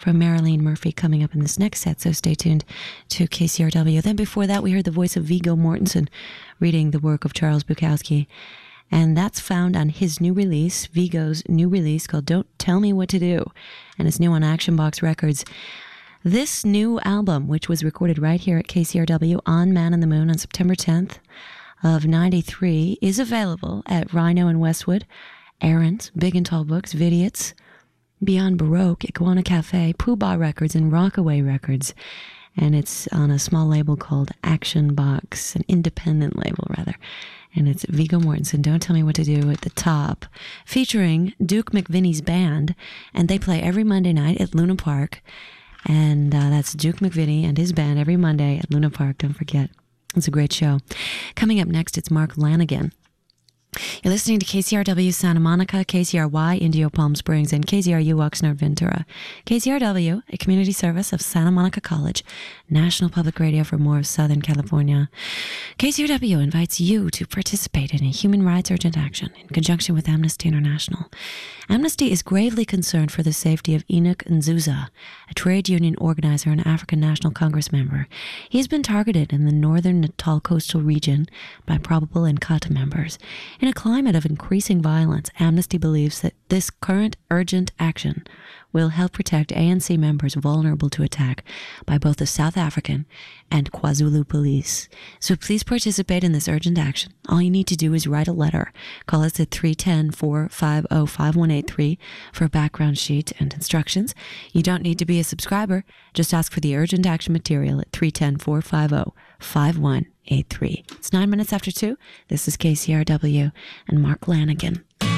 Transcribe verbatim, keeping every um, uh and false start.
from Marilyn Murphy coming up in this next set, so stay tuned to K C R W. Then before that, we heard the voice of Viggo Mortensen reading the work of Charles Bukowski. And that's found on his new release, Viggo's new release called Don't Tell Me What to Do. And it's new on Action Box Records. This new album, which was recorded right here at K C R W on Man in the Moon on September tenth of ninety-three, is available at Rhino in Westwood, Aaron's, Big and Tall Books, Vidiot's, Beyond Baroque, Iguana Cafe, Poobah Records, and Rockaway Records. And it's on a small label called Action Box, an independent label, rather. And it's Viggo Mortensen, Don't Tell Me What to Do at the top, featuring Duke McVinnie's band. And they play every Monday night at Luna Park. And uh, that's Duke McVinnie and his band every Monday at Luna Park. Don't forget. It's a great show. Coming up next, it's Mark Lanigan. You're listening to K C R W Santa Monica, K C R Y Indio Palm Springs, and K Z R U Oxnard Ventura. K C R W, a community service of Santa Monica College, National Public Radio for more of Southern California. K C R W invites you to participate in a human rights urgent action in conjunction with Amnesty International. Amnesty is gravely concerned for the safety of Enoch Nzuza, a trade union organizer and African National Congress member. He has been targeted in the northern Natal coastal region by probable Inkatha members. In a climate of increasing violence, Amnesty believes that this current urgent action will help protect A N C members vulnerable to attack by both the South African and KwaZulu police. So please participate in this urgent action. All you need to do is write a letter. Call us at three one zero, four five zero, five one eight three for a background sheet and instructions. You don't need to be a subscriber. Just ask for the urgent action material at three one zero, four five zero, five one eight three. It's nine minutes after two. This is K C R W and Mark Lanigan.